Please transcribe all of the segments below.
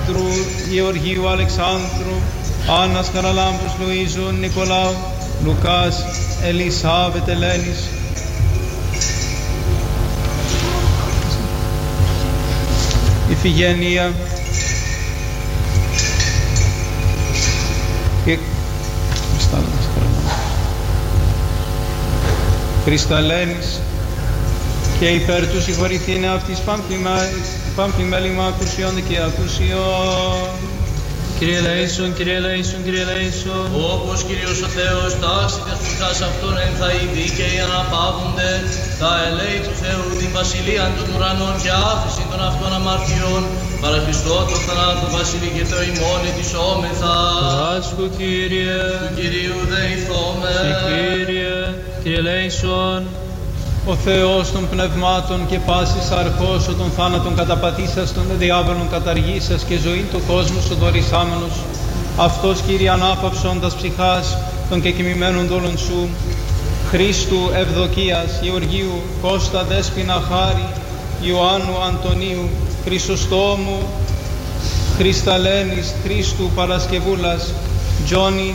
Πέτρου, Γεωργίου Αλεξάνδρου, Άννας Χαραλάμπους, Λουΐζου, Νικολάου, Λουκάς, Ελισάβετ, Ελένης, Ιφηγένεια και Κρυσταλένης και υπέρ του συγχωρηθήνε αυτής παμπλημέλημα ακουσιών και ακουσιών. Κύριε Λέησον, Κύριε Λέησον, Κύριε Λέησον. Όπως Κύριος ο Θεός τάξει τες φρουράς αυτών εν θα οι δίκαιοι αναπαύονται, τα ελέη του Θεού την βασιλείαν των ουρανών και άφηση των αυτών αμαρτιών, παρά Χριστό το θανάτου βασιλεί και το ημών ετισόμεθα. Άσκου Κύριε, του Κυρίου δεηθώμε. και Κύριε, Κύριε Λέησον. Ο Θεός των πνευμάτων και πάσης αρχός, ο των θάνατων καταπατήσας, των διάβολων καταργήσας και ζωή του κόσμου σοδορισάμενος, αυτός Κύριε ανάπαυσον τας ψυχάς των κεκοιμημένων δόλων σου, Χρήστου Ευδοκίας, Γεωργίου, Κώστα Δέσποινα Χάρη, Ιωάννου Αντωνίου, Χρυσοστόμου, Χρυσταλένης, Χρήστου Παρασκευούλας, Τζόνι,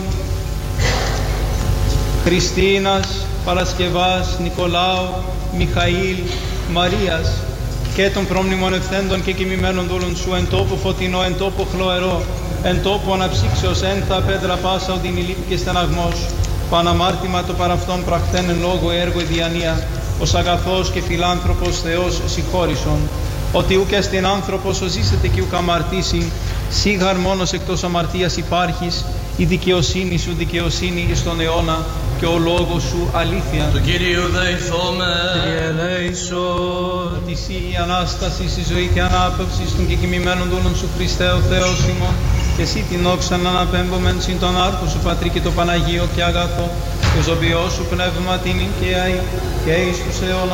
Χριστίνας, Παρασκευάς, Νικολάου, Μιχαήλ, Μαρίας και των προμνημονευθέντων και κοιμημένων δούλων σου εν τόπο φωτεινό, εν τόπο χλωερό, εν τόπο αναψύξεως, εν τα πέτρα πάσα οδυνη λύπη και στεναγμός, παναμάρτημα το παραυτόν πραχθέν εν λόγω έργο η διανία, ως αγαθός και φιλάνθρωπος Θεός συγχώρησον, ότι ουκ εστιν άνθρωπος ο ζήσετε και ουκ αμαρτήσει, σίγαρ μόνος εκτός αμαρτίας υπάρχεις, η δικαιοσύνη σου δικαιοσύνη εις τον αιώνα και ο λόγος σου αλήθεια. Του Κυρίου δεηθώμε. Κύριε Λέησον. Ότι εσύ η Ανάσταση, η ζωή και ανάπαυση των κεκοιμημένων δούλων σου Χριστέ ο Θεός ημών, και εσύ την όξαν αναπέμπομεν συν τον άρκο σου Πατρί και το Παναγίο και αγαθό, το ζωοποιό σου πνεύμα την οικαία και εις τους αιώνας.